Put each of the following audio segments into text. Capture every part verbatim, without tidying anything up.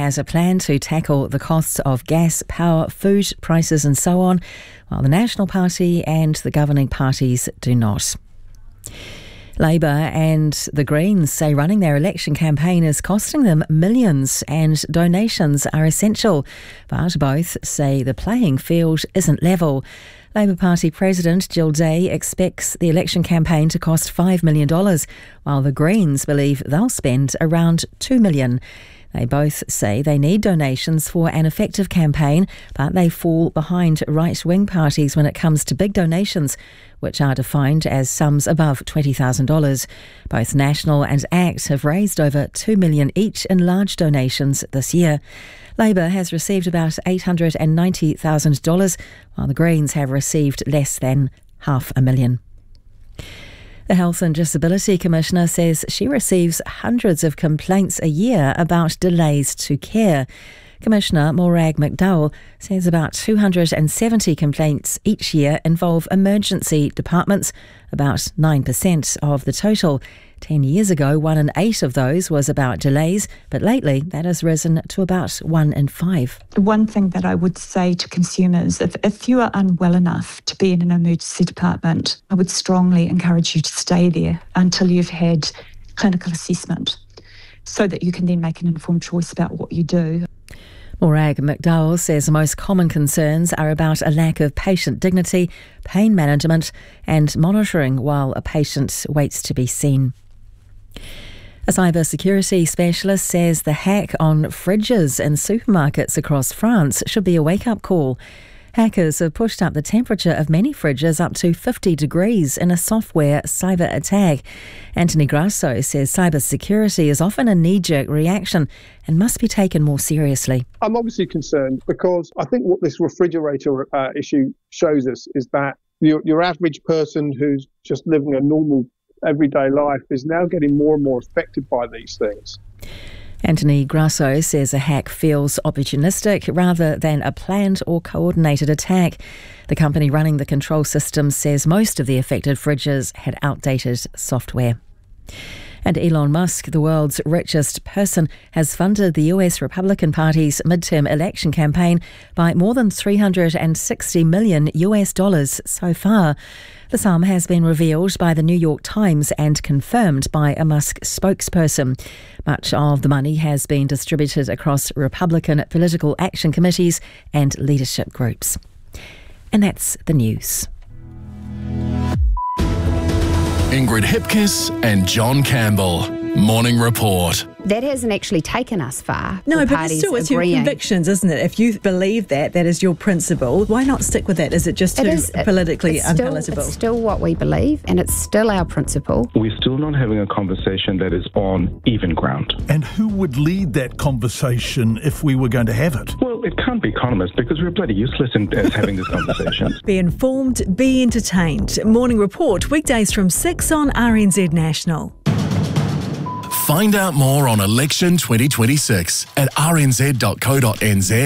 has a plan to tackle the costs of gas, power, food prices and so on, while the National Party and the governing parties do not. Labour and the Greens say running their election campaign is costing them millions and donations are essential, but both say the playing field isn't level. Labour Party President Jill Day expects the election campaign to cost five million dollars, while the Greens believe they'll spend around two million dollars. They both say they need donations for an effective campaign, but they fall behind right-wing parties when it comes to big donations, which are defined as sums above twenty thousand dollars. Both National and ACT have raised over two million dollars each in large donations this year. Labour has received about eight hundred ninety thousand dollars, while the Greens have received less than half a million. The Health and Disability Commissioner says she receives hundreds of complaints a year about delays to care. Commissioner Morag McDowell says about two hundred seventy complaints each year involve emergency departments, about nine percent of the total. Ten years ago, one in eight of those was about delays, but lately that has risen to about one in five. The one thing that I would say to consumers, if, if you are unwell enough to be in an emergency department, I would strongly encourage you to stay there until you've had clinical assessment so that you can then make an informed choice about what you do. Morag McDowell says the most common concerns are about a lack of patient dignity, pain management and monitoring while a patient waits to be seen. A cybersecurity specialist says the hack on fridges in supermarkets across France should be a wake-up call. Hackers have pushed up the temperature of many fridges up to fifty degrees in a software cyber attack. Anthony Grasso says cybersecurity is often a knee-jerk reaction and must be taken more seriously. I'm obviously concerned because I think what this refrigerator uh, issue shows us is that your, your average person who's just living a normal everyday life is now getting more and more affected by these things. Anthony Grasso says a hack feels opportunistic rather than a planned or coordinated attack. The company running the control system says most of the affected fridges had outdated software. And Elon Musk, the world's richest person, has funded the U S Republican Party's midterm election campaign by more than three hundred sixty million U S dollars so far. The sum has been revealed by the New York Times and confirmed by a Musk spokesperson. Much of the money has been distributed across Republican political action committees and leadership groups. And that's the news. Ingrid Hipkiss and John Campbell. Morning Report. That hasn't actually taken us far. No, but it's still, it's your convictions, isn't it? If you believe that, that is your principle, why not stick with that? Is it just too it is, politically it's still, unpalatable? It's still what we believe, and it's still our principle. We're still not having a conversation that is on even ground. And who would lead that conversation if we were going to have it? Well, it can't be economists because we're bloody useless in uh, having this conversation. Be informed, be entertained. Morning Report, weekdays from six on R N Z National. Find out more on election twenty twenty-six at r n z dot co dot n z.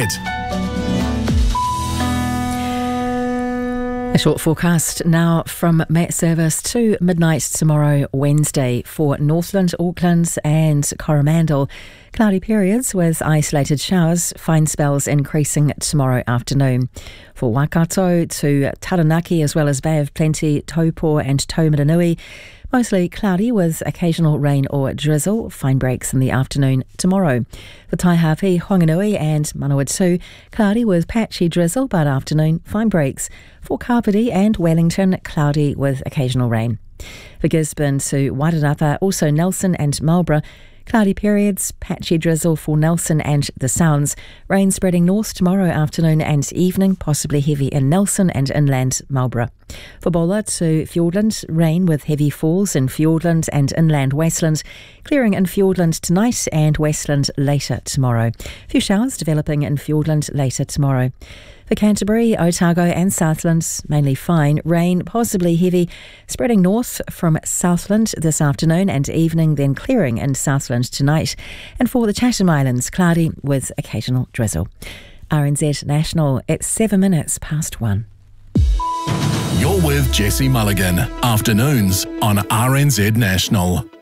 A short forecast now from Met Service to midnight tomorrow, Wednesday, for Northland, Auckland and Coromandel. Cloudy periods with isolated showers, fine spells increasing tomorrow afternoon. For Waikato to Taranaki as well as Bay of Plenty, Taupo and Taumaranui, mostly cloudy with occasional rain or drizzle, fine breaks in the afternoon tomorrow. For Taihape, Honganui and Manawatu, cloudy with patchy drizzle but afternoon fine breaks. For Kapiti and Wellington, cloudy with occasional rain. For Gisborne to Wairarapa, also Nelson and Marlborough, cloudy periods, patchy drizzle for Nelson and the Sounds. Rain spreading north tomorrow afternoon and evening, possibly heavy in Nelson and inland Marlborough. For Bola to Fiordland, rain with heavy falls in Fiordland and inland Westland. Clearing in Fiordland tonight and Westland later tomorrow. A few showers developing in Fiordland later tomorrow. For Canterbury, Otago and Southland, mainly fine. Rain, possibly heavy, spreading north from Southland this afternoon and evening, then clearing in Southland tonight. And for the Chatham Islands, cloudy with occasional drizzle. R N Z National, it's seven minutes past one. You're with Jesse Mulligan. Afternoons on R N Z National.